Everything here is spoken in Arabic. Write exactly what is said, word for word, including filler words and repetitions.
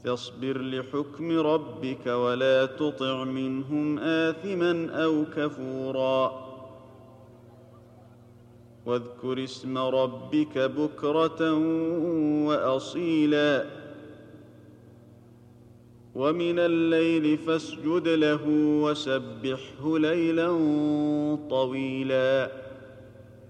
فاصبر لحكم ربك ولا تطع منهم آثما أو كفورا واذكر اسم ربك بكرة وأصيلا ومن الليل فاسجد له وسبحه ليلا طويلا